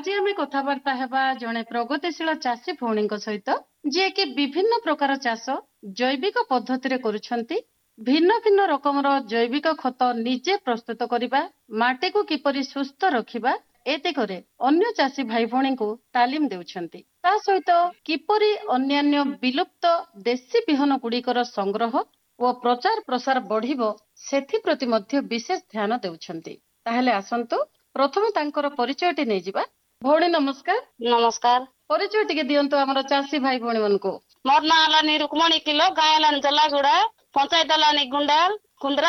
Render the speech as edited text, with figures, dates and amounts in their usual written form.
आज आम कथबार्ता हेबा जड़े प्रगतिशील चाषी भौणी सहित जी कि विभिन्न प्रकार चाष जैविक पद्धति करुछंती भिन्न भिन्न रकमर जैविक खत निजे प्रस्तुत करने माटी को किपरि सुस्थ रखिबा ए दिगरे अन्य चाषी भाई भौणी को तालीम देउछंती ता सहित किपरि अन्यान्य विलुप्त देशी बिहन गुड़िकर संग्रह और प्रचार प्रसार बढ़िबो सेथि प्रति मध्य विशेष ध्यान देउछंती। ताहेले आसंतु प्रथमे तांकर परिचयटी नै जिबा। भौणी नमस्कार। नमस्कार। परिचय टिके दियंतो हमर चाषी भाई भौणी मन को। मोर ना हला रुक्मणी किलो गायलान जलागुड़ा पंचायत हला गुंडाल कुंद्रा।